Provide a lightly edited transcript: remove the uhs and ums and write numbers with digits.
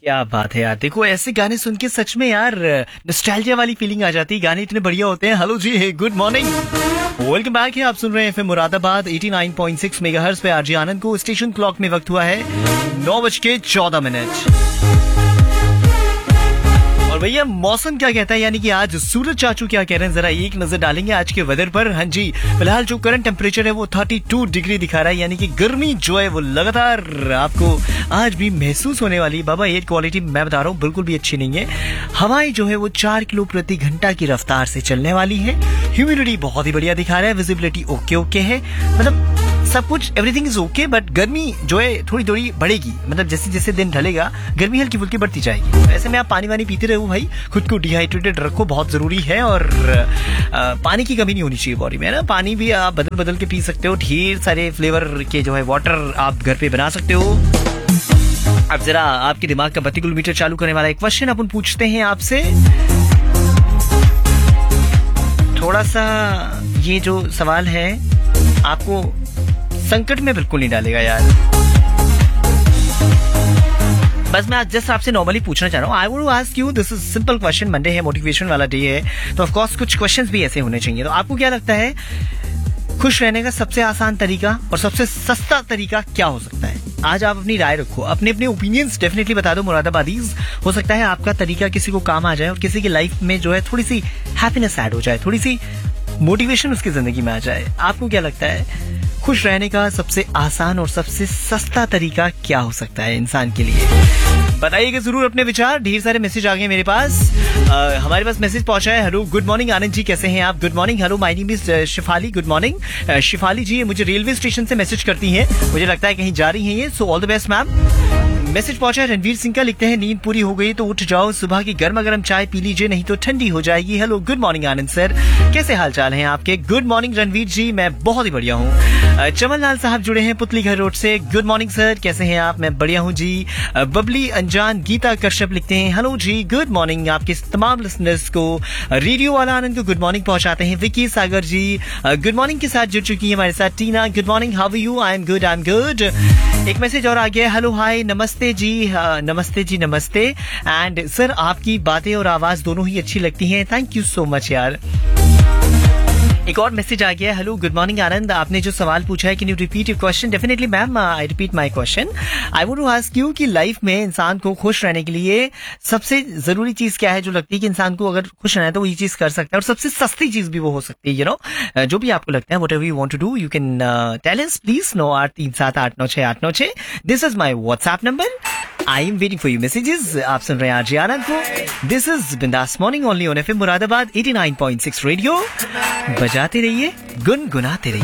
क्या बात है यार, देखो ऐसे गाने सुन के सच में यार नॉस्टैल्जिया वाली फीलिंग आ जाती है। गाने इतने बढ़िया होते हैं। हेलो जी, गुड मॉर्निंग, वेलकम बैक है। आप सुन रहे हैं एफएम मुरादाबाद 89.6 मेगाहर्ट्ज पे आरजे आनंद को। स्टेशन क्लॉक में वक्त हुआ है 9:14। और भैया मौसम क्या कहता है, यानी कि आज सूरज चाचू क्या कह रहे हैं, जरा एक नजर डालेंगे आज के वेदर पर। हाँ जी, फिलहाल जो करंट टेम्परेचर है वो 32 डिग्री दिखा रहा है, यानी कि गर्मी जो है वो लगातार आपको आज भी महसूस होने वाली है। बाबा एयर क्वालिटी मैं बता रहा हूँ बिल्कुल भी अच्छी नहीं है। हवाएं जो है वो 4 किलो प्रति घंटा की रफ्तार से चलने वाली है। ह्यूमिडिटी बहुत ही बढ़िया दिखा रहा है। विजिबिलिटी ओके है, मतलब सब कुछ एवरीथिंग इज ओके। बट गर्मी जो है थोड़ी थोड़ी बढ़ेगी, मतलब जैसे जैसे दिन ढलेगा गर्मी हल्की फुल्की बढ़ती जाएगी। ऐसे में आप पानी वानी पीते रहो भाई, खुद को डिहाइड्रेटेड रखो, बहुत जरूरी है। और पानी की कमी नहीं होनी चाहिए बॉडी में, है ना। पानी भी आप बदल बदल के पी सकते हो। ढेर सारे फ्लेवर के जो है वाटर आप घर पे बना सकते हो। अब जरा आपके दिमाग का 32 किलोमीटर चालू करने वाला एक क्वेश्चन अपन पूछते हैं आपसे। थोड़ा सा ये जो सवाल है आपको संकट में बिल्कुल नहीं डालेगा यार। बस मैं आज जस्ट आपसे नॉर्मली पूछना चाह रहा हूँ। I would ask you, this is simple question. Monday है, मोटिवेशन वाला डे है, तो ऑफ कोर्स कुछ क्वेश्चंस भी ऐसे होने चाहिए। तो आपको क्या लगता है खुश रहने का सबसे आसान तरीका और सबसे सस्ता तरीका क्या हो सकता है? आज आप अपनी राय रखो, अपने अपने ओपिनियंस डेफिनेटली बता दो मुरादाबादीज। हो सकता है आपका तरीका किसी को काम आ जाए और किसी की लाइफ में जो है थोड़ी सी हैप्पीनेस ऐड हो जाए, थोड़ी सी मोटिवेशन उसकी जिंदगी में आ जाए। आपको क्या लगता है खुश रहने का सबसे आसान और सबसे सस्ता तरीका क्या हो सकता है इंसान के लिए? बताइएगा जरूर अपने विचार। ढेर सारे मैसेज आ गए मेरे पास। हमारे पास मैसेज पहुंचा है। Hello good morning Anand ji, कैसे हैं आप? Good morning. Hello my name is Shifali. Good morning Shifali जी, मुझे रेलवे स्टेशन से मैसेज करती हैं। मुझे लगता है कहीं जा रही हैं ये, so all the best ma'am. Message पहुंचा है रणवीर सिंह का, लिखते हैं नींद पूरी हो गई तो उठ जाओ, सुबह की गर्मा गर्म चाय पी लीजिए, नहीं तो ठंडी हो जाएगी। हेलो गुड मॉर्निंग आनंद सर, कैसे हाल चाल हैं आपके? गुड मॉर्निंग रणवीर जी, मैं बहुत ही बढ़िया हूँ। चमन लाल साहब जुड़े हैं पुतली घर रोड से। गुड मॉर्निंग सर, कैसे हैं आप? मैं बढ़िया हूँ जी। बबली अनजान गीता कश्यप लिखते हैं हेलो जी गुड मॉर्निंग। आपके तमाम लिसनर्स को रेडियो वाला आनंद को गुड मॉर्निंग पहुंचाते हैं। विकी सागर जी गुड मॉर्निंग के साथ जुड़ चुकी है हमारे साथ। टीना good morning, how are you? I am good, I am good. एक मैसेज और आ गया, हेलो हाय नमस्ते जी। नमस्ते जी, नमस्ते। एंड सर आपकी बातें और आवाज दोनों ही अच्छी लगती हैं, थैंक यू सो मच यार। एक और मैसेज आ गया, हेलो गुड मॉर्निंग आनंद, आपने जो सवाल पूछा है can you repeat your question? Definitely ma'am, I repeat my question. I want to ask you कि लाइफ में इंसान को खुश रहने के लिए सबसे जरूरी चीज क्या है जो लगती है कि इंसान को अगर खुश रहना है तो वो ये चीज कर सकता है, और सबसे सस्ती चीज भी वो हो सकती है, यू नो। जो भी आपको लगता है, whatever you want to do you can tell us please. 9837896896 this is my WhatsApp number. I am waiting for you messages. आप सुन रहे हैं आरजे आनंद को। दिस इज बिंदास morning only on FM Moradabad 89.6 radio. बजाते रहिए, गुनगुनाते रहिए।